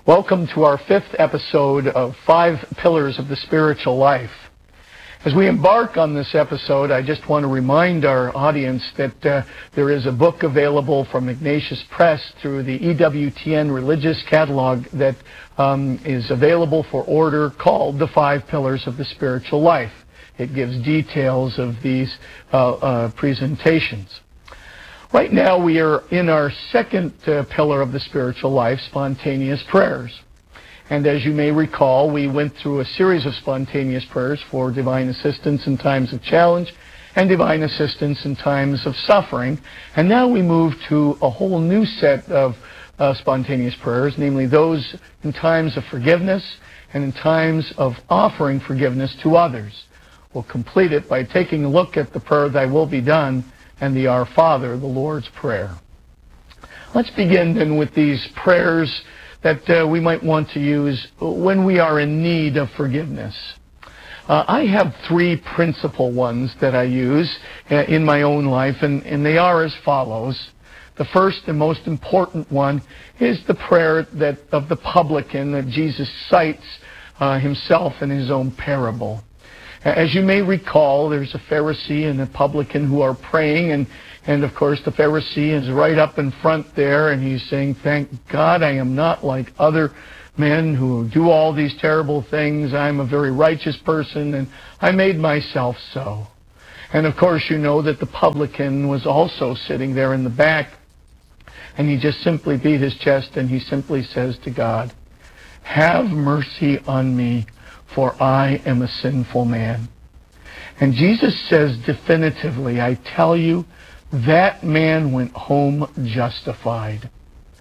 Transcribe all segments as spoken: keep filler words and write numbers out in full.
Welcome to our fifth episode of Five Pillars of the Spiritual Life. As we embark on this episode, I just want to remind our audience that uh, there is a book available from Ignatius Press through the E W T N Religious Catalog that um, is available for order called The Five Pillars of the Spiritual Life. It gives details of these uh, uh, presentations. Right now we are in our second uh, pillar of the spiritual life, spontaneous prayers. And as you may recall, we went through a series of spontaneous prayers for divine assistance in times of challenge and divine assistance in times of suffering. And now we move to a whole new set of uh, spontaneous prayers, namely those in times of forgiveness and in times of offering forgiveness to others. We'll complete it by taking a look at the prayer, Thy Will Be Done, and the Our Father, the Lord's Prayer. Let's begin then with these prayers that uh, we might want to use when we are in need of forgiveness. Uh, I have three principal ones that I use uh, in my own life, and, and they are as follows. The first and most important one is the prayer that of the publican that Jesus cites uh, himself in his own parable. As you may recall, there's a Pharisee and a publican who are praying, and, and of course the Pharisee is right up in front there, and he's saying, "Thank God I am not like other men who do all these terrible things. I'm a very righteous person, and I made myself so." And of course you know that the publican was also sitting there in the back, and he just simply beat his chest, and he simply says to God, "Have mercy on me, for I am a sinful man." And Jesus says definitively, "I tell you, that man went home justified."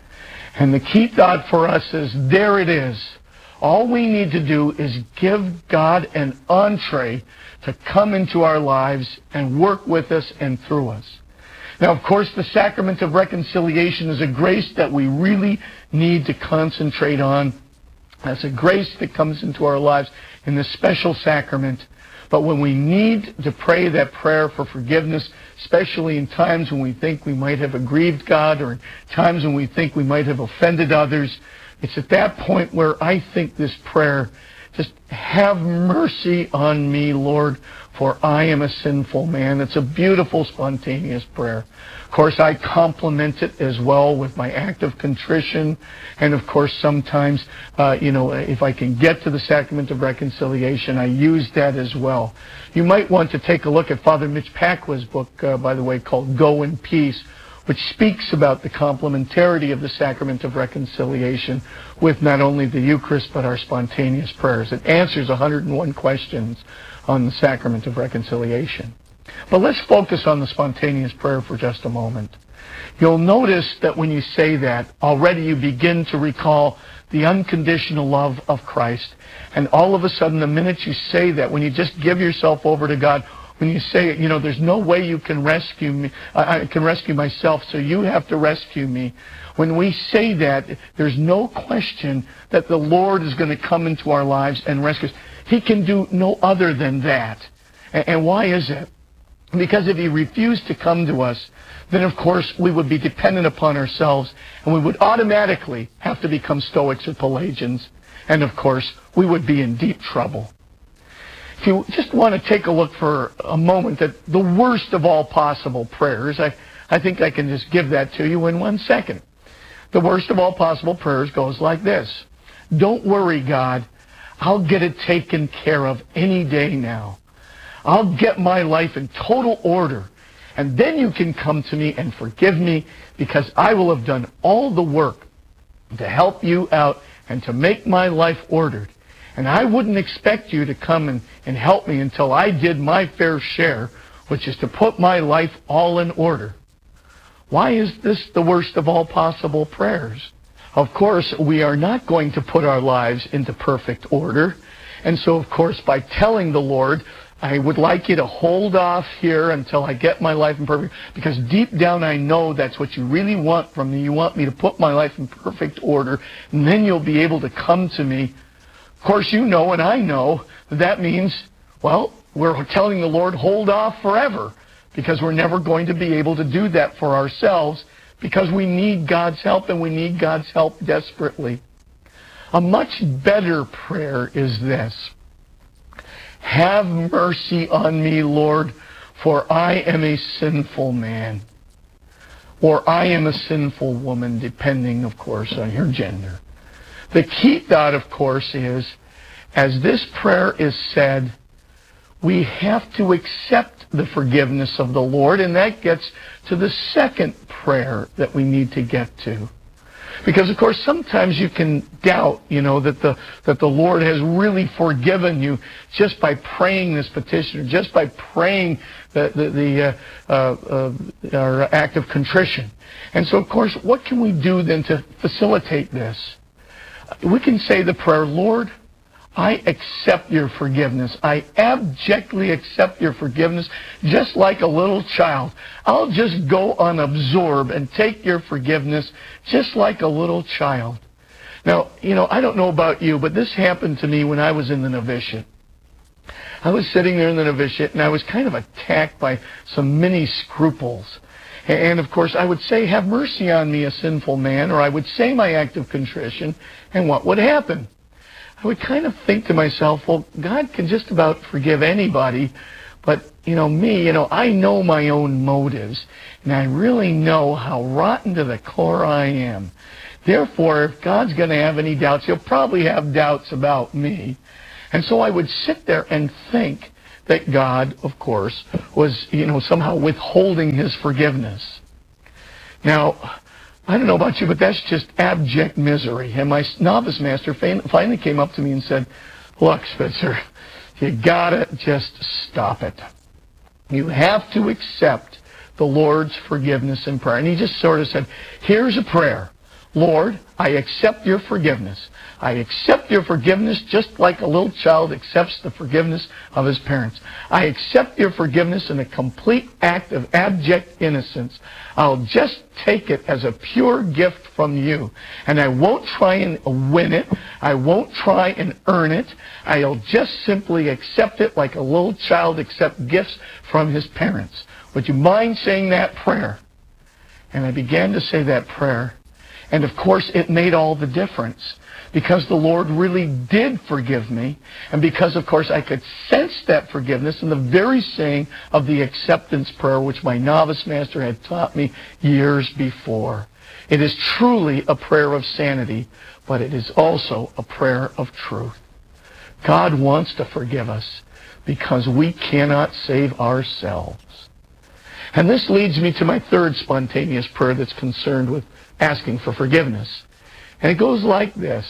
And the key thought for us is, there it is. All we need to do is give God an entree to come into our lives and work with us and through us. Now, of course, the sacrament of reconciliation is a grace that we really need to concentrate on. That's a grace that comes into our lives in this special sacrament. But when we need to pray that prayer for forgiveness, especially in times when we think we might have aggrieved God, or in times when we think we might have offended others, it's at that point where I think this prayer, just have mercy on me, Lord, for I am a sinful man. It's a beautiful, spontaneous prayer. Of course, I complement it as well with my act of contrition. And of course, sometimes, uh, you know, if I can get to the sacrament of reconciliation, I use that as well. You might want to take a look at Father Mitch Pacwa's book, uh, by the way, called Go in Peace, which speaks about the complementarity of the sacrament of reconciliation with not only the Eucharist, but our spontaneous prayers. It answers one hundred and one questions on the sacrament of reconciliation. But let's focus on the spontaneous prayer for just a moment. You'll notice that when you say that, already you begin to recall the unconditional love of Christ. And all of a sudden, the minute you say that, when you just give yourself over to God, when you say, you know, there's no way you can rescue me, I can rescue myself, so you have to rescue me. When we say that, there's no question that the Lord is going to come into our lives and rescue us. He can do no other than that. And why is it? Because if He refused to come to us, then of course we would be dependent upon ourselves, and we would automatically have to become Stoics or Pelagians, and of course we would be in deep trouble. If you just want to take a look for a moment at the worst of all possible prayers, I, I think I can just give that to you in one second. The worst of all possible prayers goes like this: "Don't worry, God. I'll get it taken care of any day now. I'll get my life in total order, and then you can come to me and forgive me, because I will have done all the work to help you out and to make my life ordered. And I wouldn't expect you to come and, and help me until I did my fair share, which is to put my life all in order." Why is this the worst of all possible prayers? Of course, we are not going to put our lives into perfect order. And so, of course, by telling the Lord, "I would like you to hold off here until I get my life in perfect," because deep down I know that's what you really want from me. You want me to put my life in perfect order, and then you'll be able to come to me. Of course, you know and I know that, that means, well, we're telling the Lord, hold off forever, because we're never going to be able to do that for ourselves, because we need God's help, and we need God's help desperately. A much better prayer is this. Have mercy on me, Lord, for I am a sinful man. Or I am a sinful woman, depending, of course, on your gender. The key thought, of course, is, as this prayer is said, we have to accept the forgiveness of the Lord, and that gets to the second prayer that we need to get to. Because, of course, sometimes you can doubt, you know, that the that the Lord has really forgiven you just by praying this petition, or just by praying the the, the uh, uh, uh, our act of contrition. And so, of course, what can we do then to facilitate this? We can say the prayer, Lord, I accept your forgiveness. I abjectly accept your forgiveness, just like a little child. I'll just go unabsorbed and take your forgiveness just like a little child. Now, you know, I don't know about you, but this happened to me when I was in the novitiate. I was sitting there in the novitiate, and I was kind of attacked by some mini scruples. And, of course, I would say, have mercy on me, a sinful man, or I would say my act of contrition, and what would happen? I would kind of think to myself, well, God can just about forgive anybody, but, you know, me, you know, I know my own motives, and I really know how rotten to the core I am. Therefore, if God's going to have any doubts, he'll probably have doubts about me. And so I would sit there and think that God, of course, was, you know, somehow withholding his forgiveness. Now, I don't know about you, but that's just abject misery. And my novice master finally came up to me and said, look, Spitzer, you gotta just stop it. You have to accept the Lord's forgiveness in prayer. And he just sort of said, here's a prayer. Lord, I accept your forgiveness. I accept your forgiveness just like a little child accepts the forgiveness of his parents. I accept your forgiveness in a complete act of abject innocence. I'll just take it as a pure gift from you. And I won't try and win it. I won't try and earn it. I'll just simply accept it like a little child accepts gifts from his parents. Would you mind saying that prayer? And I began to say that prayer. And of course, it made all the difference. Because the Lord really did forgive me, and because, of course, I could sense that forgiveness in the very saying of the acceptance prayer which my novice master had taught me years before. It is truly a prayer of sanity, but it is also a prayer of truth. God wants to forgive us because we cannot save ourselves. And this leads me to my third spontaneous prayer that's concerned with asking for forgiveness. And it goes like this.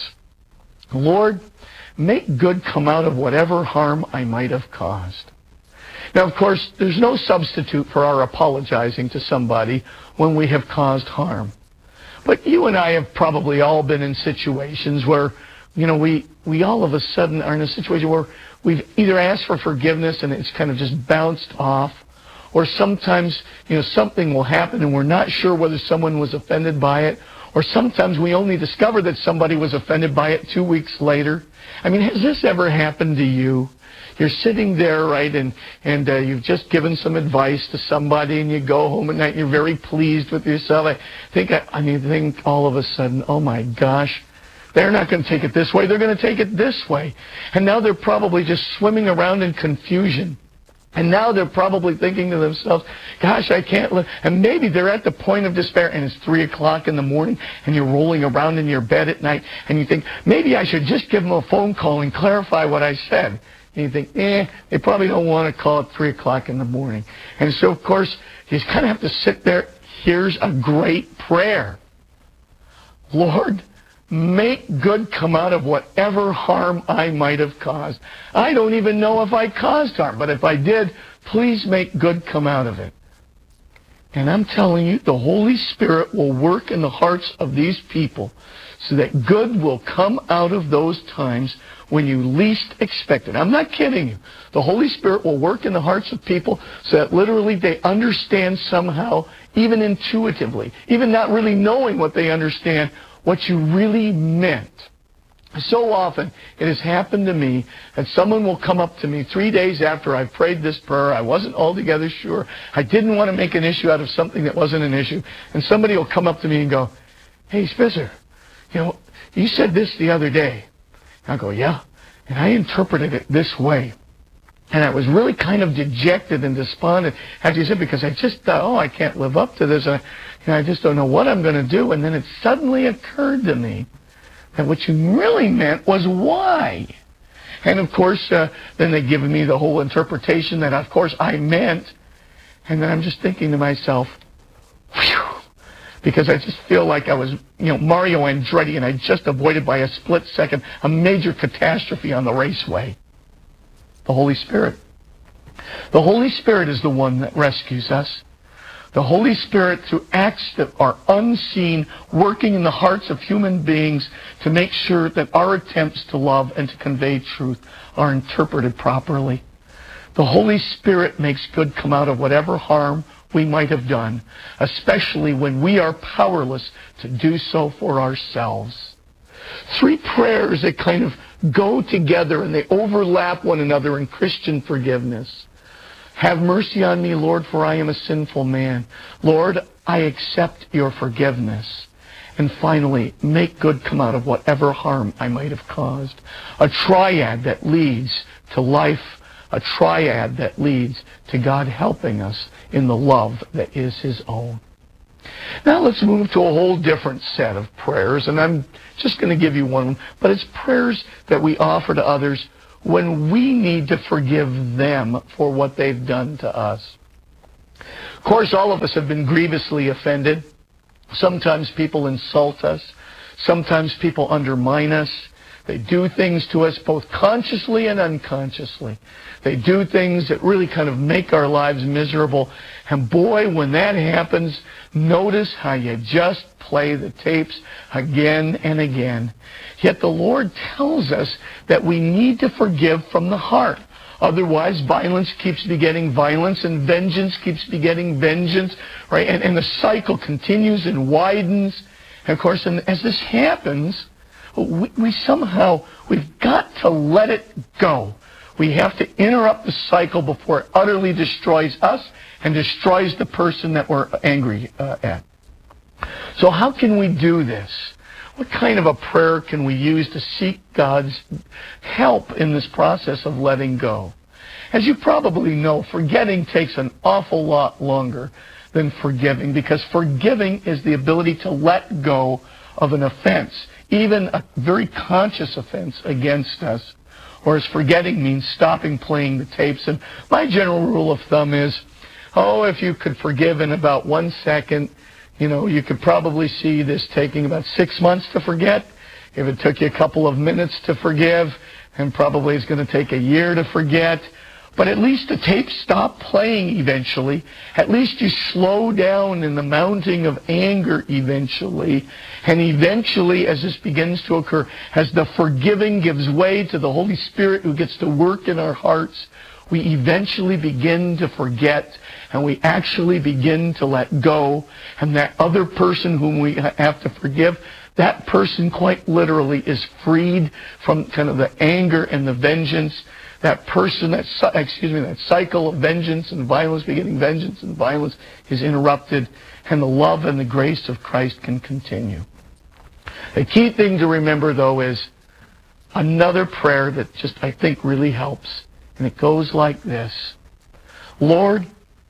Lord, make good come out of whatever harm I might have caused. Now, of course, there's no substitute for our apologizing to somebody when we have caused harm. But you and I have probably all been in situations where, you know, we, we all of a sudden are in a situation where we've either asked for forgiveness and it's kind of just bounced off, or sometimes, you know, something will happen and we're not sure whether someone was offended by it, or sometimes we only discover that somebody was offended by it two weeks later. I mean, has this ever happened to you? You're sitting there, right, and, and uh, you've just given some advice to somebody, and you go home at night and you're very pleased with yourself. I think, I, I mean, think all of a sudden, oh my gosh, they're not going to take it this way, they're going to take it this way. And now they're probably just swimming around in confusion. And now they're probably thinking to themselves, gosh, I can't live. And maybe they're at the point of despair, and it's three o'clock in the morning, and you're rolling around in your bed at night, and you think, maybe I should just give them a phone call and clarify what I said. And you think, eh, they probably don't want to call at three o'clock in the morning. And so, of course, you kind of have to sit there. Here's a great prayer. Lord, make good come out of whatever harm I might have caused. I don't even know if I caused harm, but if I did, please make good come out of it. And I'm telling you, the Holy Spirit will work in the hearts of these people so that good will come out of those times when you least expect it. I'm not kidding you. The Holy Spirit will work in the hearts of people so that literally they understand somehow, even intuitively, even not really knowing what they understand, what you really meant. So often it has happened to me that someone will come up to me three days after I've prayed this prayer. I wasn't altogether sure. I didn't want to make an issue out of something that wasn't an issue. And somebody will come up to me and go, hey, Spitzer, you know, you said this the other day. I go, yeah. And I interpreted it this way. And I was really kind of dejected and despondent after you said, because I just thought, oh, I can't live up to this. And I, you know, I just don't know what I'm going to do. And then it suddenly occurred to me that what you really meant was why. And of course, uh, then they give me the whole interpretation that, of course, I meant. And then I'm just thinking to myself, whew, because I just feel like I was, you know, Mario Andretti, and I just avoided by a split second a major catastrophe on the raceway. The Holy Spirit. The Holy Spirit is the one that rescues us. The Holy Spirit, through acts that are unseen, working in the hearts of human beings to make sure that our attempts to love and to convey truth are interpreted properly. The Holy Spirit makes good come out of whatever harm we might have done, especially when we are powerless to do so for ourselves. Three prayers that kind of go together and they overlap one another in Christian forgiveness. Have mercy on me, Lord, for I am a sinful man. Lord, I accept your forgiveness. And finally, make good come out of whatever harm I might have caused. A triad that leads to life, a triad that leads to God helping us in the love that is his own. Now let's move to a whole different set of prayers, and I'm just going to give you one, but it's prayers that we offer to others when we need to forgive them for what they've done to us. Of course, all of us have been grievously offended. Sometimes people insult us. Sometimes people undermine us. They do things to us both consciously and unconsciously. They do things that really kind of make our lives miserable. And boy, when that happens, notice how you just play the tapes again and again. Yet the Lord tells us that we need to forgive from the heart. Otherwise, violence keeps begetting violence, and vengeance keeps begetting vengeance, right? And, and the cycle continues and widens. And of course, and as this happens, we, we somehow, we've got to let it go. We have to interrupt the cycle before it utterly destroys us and destroys the person that we're angry uh, at. So how can we do this? What kind of a prayer can we use to seek God's help in this process of letting go? As you probably know, forgetting takes an awful lot longer than forgiving, because forgiving is the ability to let go of an offense, even a very conscious offense against us. Whereas forgetting means stopping playing the tapes. And my general rule of thumb is, oh, if you could forgive in about one second, you know, you could probably see this taking about six months to forget. If it took you a couple of minutes to forgive, and probably it's going to take a year to forget. But at least the tapes stop playing eventually. At least you slow down in the mounting of anger eventually. And eventually, as this begins to occur, as the forgiving gives way to the Holy Spirit who gets to work in our hearts, we eventually begin to forget, and we actually begin to let go. And that other person whom we have to forgive, that person quite literally is freed from kind of the anger and the vengeance. That person, that excuse me, that cycle of vengeance and violence, begetting vengeance and violence, is interrupted, and the love and the grace of Christ can continue. The key thing to remember, though, is another prayer that just, I think, really helps. And it goes like this. Lord,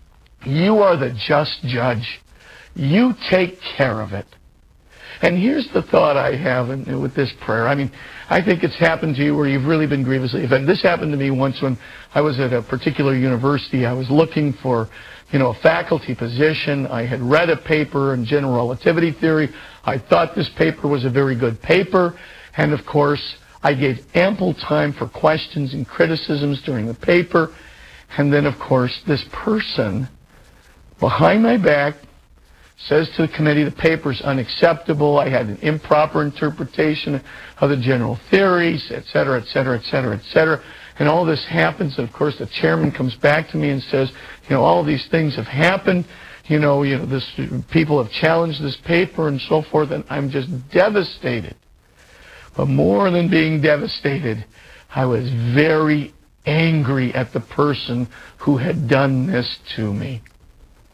you are the just judge. You take care of it. And here's the thought I have in, with this prayer. I mean, I think it's happened to you where you've really been grievously offended. This happened to me once when I was at a particular university. I was looking for, you know, a faculty position. I had read a paper in general relativity theory. I thought this paper was a very good paper. And of course, I gave ample time for questions and criticisms during the paper. And then, of course, this person behind my back says to the committee, the paper's unacceptable, I had an improper interpretation of the general theories, et cetera, et cetera, et cetera, et cetera. And all this happens, and of course the chairman comes back to me and says, you know, all these things have happened, you know, you know, this, people have challenged this paper and so forth, and I'm just devastated. But more than being devastated, I was very angry at the person who had done this to me.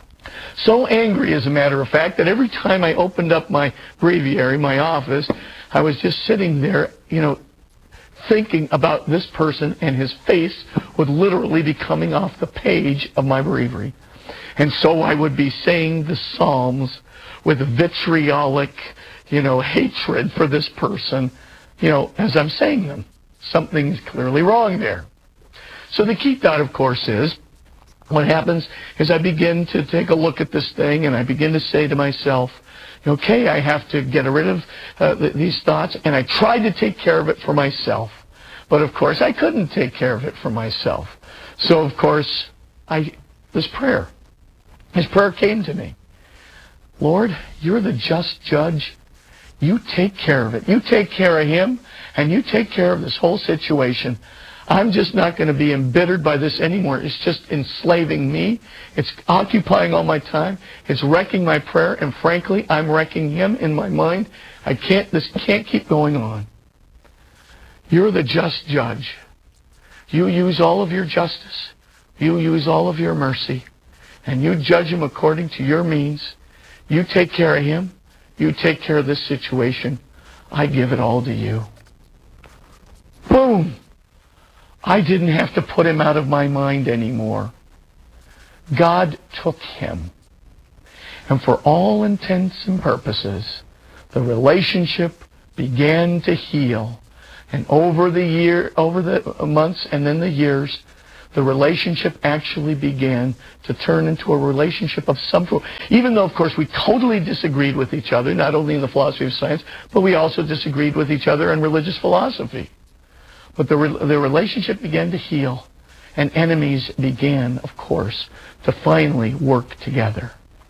So angry, as a matter of fact, that every time I opened up my breviary, my office, I was just sitting there, you know, thinking about this person, and his face would literally be coming off the page of my breviary. And so I would be saying the Psalms with vitriolic, you know, hatred for this person, you know, as I'm saying them. Something's clearly wrong there. So the key thought, of course, is what happens is I begin to take a look at this thing, and I begin to say to myself, okay, I have to get rid of uh, th these thoughts, and I tried to take care of it for myself. But, of course, I couldn't take care of it for myself. So, of course, I this prayer, this prayer came to me. Lord, you're the just judge. You take care of it. You take care of him, and you take care of this whole situation. I'm just not going to be embittered by this anymore. It's just enslaving me. It's occupying all my time. It's wrecking my prayer, and frankly, I'm wrecking him in my mind. I can't, this can't keep going on. You're the just judge. You use all of your justice. You use all of your mercy, and you judge him according to your means. You take care of him. You take care of this situation. I give it all to you. Boom! I didn't have to put him out of my mind anymore. God took him. And for all intents and purposes, the relationship began to heal. And over the year, over the months and then the years, the relationship actually began to turn into a relationship of some sort. Even though, of course, we totally disagreed with each other, not only in the philosophy of science, but we also disagreed with each other in religious philosophy. But the, re the relationship began to heal, and enemies began, of course, to finally work together.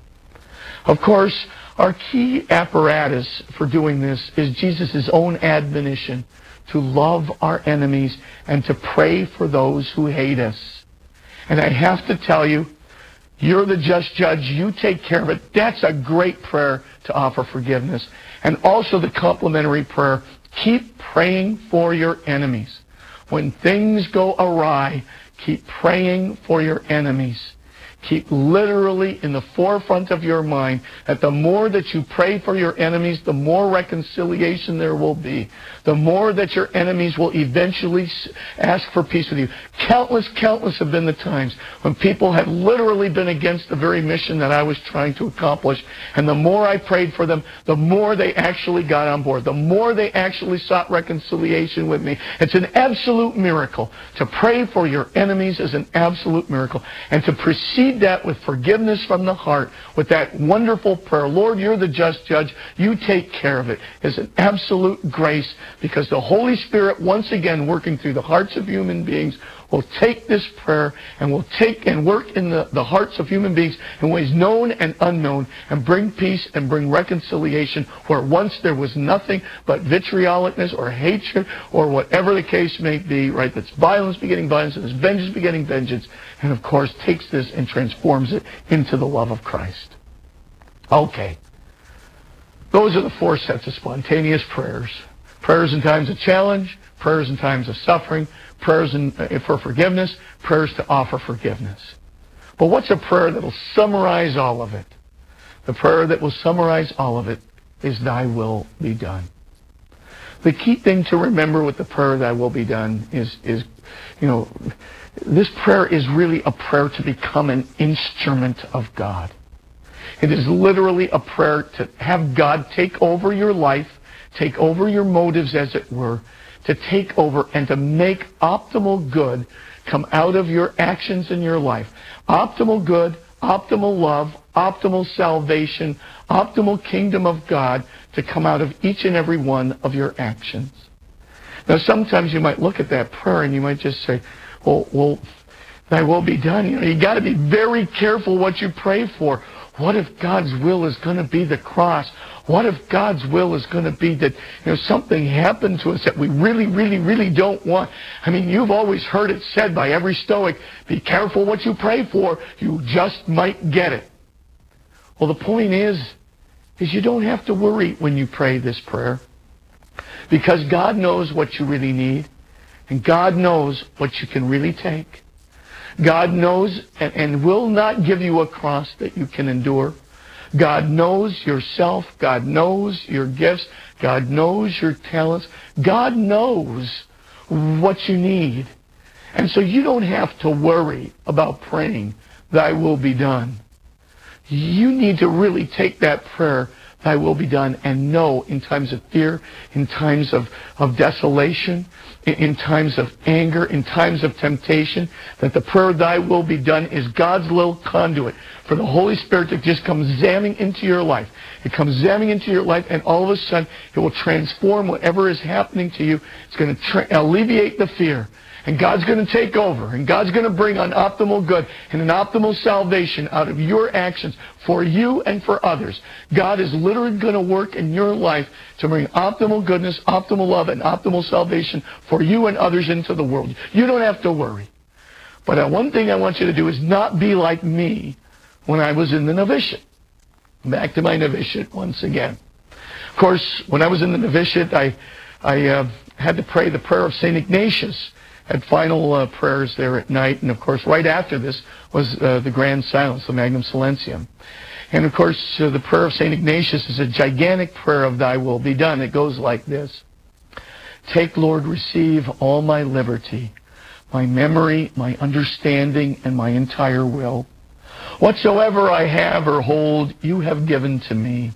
Of course, our key apparatus for doing this is Jesus' own admonition to love our enemies and to pray for those who hate us. And I have to tell you, you're the just judge. You take care of it. That's a great prayer to offer forgiveness. And also the complementary prayer, keep praying for your enemies. When things go awry, keep praying for your enemies. Keep literally in the forefront of your mind that the more that you pray for your enemies, the more reconciliation there will be. The more that your enemies will eventually ask for peace with you. Countless, countless have been the times when people have literally been against the very mission that I was trying to accomplish. And the more I prayed for them, the more they actually got on board. The more they actually sought reconciliation with me. It's an absolute miracle. To pray for your enemies is an absolute miracle. And to proceed that with forgiveness from the heart, with that wonderful prayer, Lord, you're the just judge, you take care of it, is an absolute grace, because the Holy Spirit, once again working through the hearts of human beings, will take this prayer and will take and work in the, the hearts of human beings in ways known and unknown, and bring peace and bring reconciliation where once there was nothing but vitriolicness or hatred or whatever the case may be, right? That's violence begetting violence, and that's vengeance begetting vengeance, and of course takes this and transforms it into the love of Christ. Okay. Those are the four sets of spontaneous prayers. Prayers in times of challenge, prayers in times of suffering, prayers in, uh, for forgiveness, prayers to offer forgiveness. But what's a prayer that will summarize all of it? The prayer that will summarize all of it is, thy will be done. The key thing to remember with the prayer, thy will be done, is, is, you know, this prayer is really a prayer to become an instrument of God. It is literally a prayer to have God take over your life, take over your motives, as it were, to take over and to make optimal good come out of your actions in your life. Optimal good, optimal love, optimal salvation, optimal kingdom of God to come out of each and every one of your actions. Now, sometimes you might look at that prayer and you might just say, well, well thy will be done. You know, you got to be very careful what you pray for. What if God's will is going to be the cross? What if God's will is going to be that, you know, something happened to us that we really, really, really don't want? I mean, you've always heard it said by every Stoic, be careful what you pray for. You just might get it. Well, the point is, is you don't have to worry when you pray this prayer, because God knows what you really need, and God knows what you can really take. God knows and, and will not give you a cross that you can endure. God knows yourself. God knows your gifts. God knows your talents. God knows what you need. And so you don't have to worry about praying, thy will be done. You need to really take that prayer, thy will be done, and know in times of fear, in times of, of desolation, in, in times of anger, in times of temptation, that the prayer, thy will be done, is God's little conduit for the Holy Spirit to just come zamming into your life. It comes zamming into your life, and all of a sudden, it will transform whatever is happening to you. It's going to tra- alleviate the fear. And God's going to take over, and God's going to bring an optimal good and an optimal salvation out of your actions for you and for others. God is literally going to work in your life to bring optimal goodness, optimal love, and optimal salvation for you and others into the world. You don't have to worry. But uh, one thing I want you to do is not be like me when I was in the novitiate. Back to my novitiate once again. Of course, when I was in the novitiate, I, I uh, had to pray the prayer of Saint Ignatius. Had final uh, prayers there at night, and of course right after this was uh, the grand silence, the Magnum Silentium. And of course uh, the prayer of Saint Ignatius is a gigantic prayer of thy will be done. It goes like this: take, Lord, receive all my liberty, my memory, my understanding, and my entire will. Whatsoever I have or hold, you have given to me.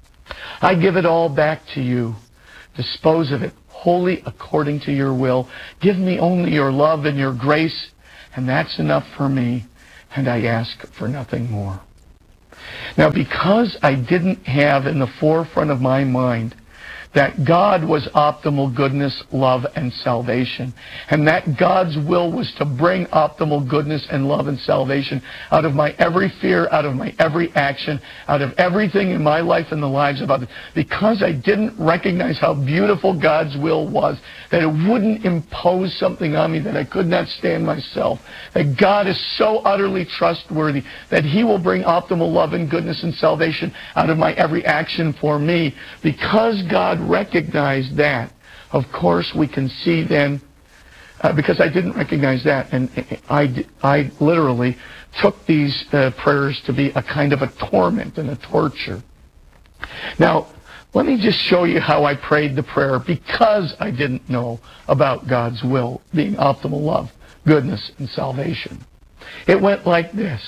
I give it all back to you. Dispose of it wholly according to your will. Give me only your love and your grace, and that's enough for me, and I ask for nothing more. Now, because I didn't have in the forefront of my mind that God was optimal goodness, love, and salvation, and that God's will was to bring optimal goodness and love and salvation out of my every fear, out of my every action, out of everything in my life and the lives of others. Because I didn't recognize how beautiful God's will was, that it wouldn't impose something on me that I could not stand myself, that God is so utterly trustworthy that He will bring optimal love and goodness and salvation out of my every action for me. Because God recognized that, of course we can see then, uh, because I didn't recognize that, and I, I literally took these uh, prayers to be a kind of a torment and a torture. Now, let me just show you how I prayed the prayer because I didn't know about God's will being optimal love, goodness, and salvation. It went like this: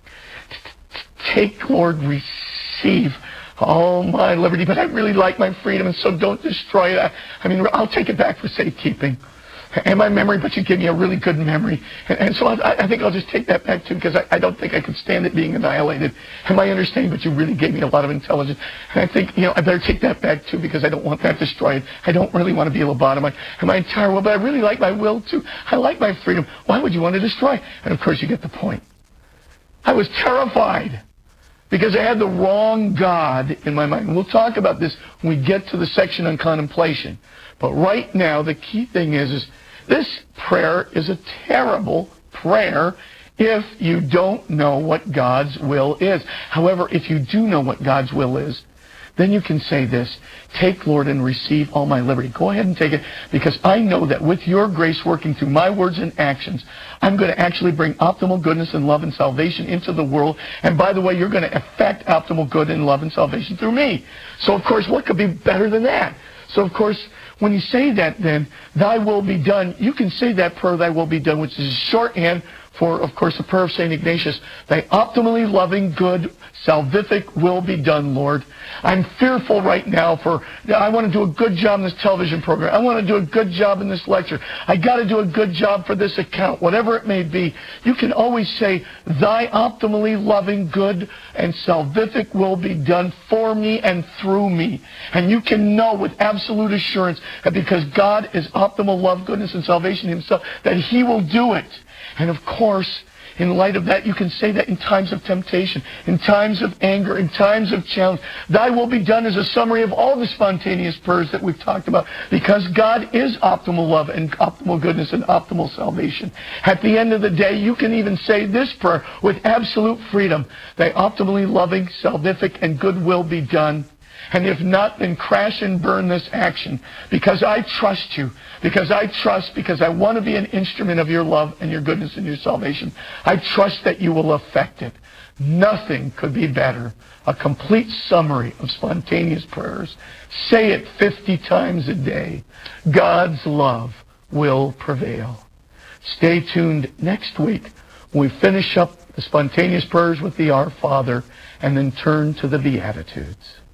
take, Lord, receive all my liberty, but I really like my freedom, and so don't destroy it. I mean, I'll take it back for safekeeping. And my memory, but you give me a really good memory. And, and so I, I think I'll just take that back too, because I, I don't think I could stand it being annihilated. And my understanding, but you really gave me a lot of intelligence. And I think, you know, I better take that back too, because I don't want that destroyed. I don't really want to be a lobotomized. And my entire will, but I really like my will too. I like my freedom. Why would you want to destroy? And of course you get the point. I was terrified, because I had the wrong God in my mind. And we'll talk about this when we get to the section on contemplation. But right now, the key thing is, is this prayer is a terrible prayer if you don't know what God's will is. However, if you do know what God's will is, then you can say this: take, Lord, and receive all my liberty. Go ahead and take it, because I know that with your grace working through my words and actions, I'm going to actually bring optimal goodness and love and salvation into the world. And by the way, you're going to effect optimal good and love and salvation through me. So, of course, what could be better than that? So, of course, when you say that, then, thy will be done, you can say that prayer, thy will be done, which is shorthand for, of course, the prayer of Saint Ignatius. Thy optimally loving, good, salvific will be done, Lord. I'm fearful right now for, I want to do a good job in this television program. I want to do a good job in this lecture. I got to do a good job for this account, whatever it may be. You can always say, thy optimally loving, good, and salvific will be done for me and through me. And you can know with absolute assurance that because God is optimal love, goodness, and salvation Himself, that He will do it. And of course, in light of that, you can say that in times of temptation, in times of anger, in times of challenge. Thy will be done is a summary of all the spontaneous prayers that we've talked about, because God is optimal love and optimal goodness and optimal salvation. At the end of the day, you can even say this prayer with absolute freedom: thy optimally loving, salvific, and good will be done. And if not, then crash and burn this action, because I trust you, because I trust, because I want to be an instrument of your love and your goodness and your salvation. I trust that you will effect it. Nothing could be better. A complete summary of spontaneous prayers. Say it fifty times a day. God's love will prevail. Stay tuned next week when we finish up the spontaneous prayers with the Our Father and then turn to the Beatitudes.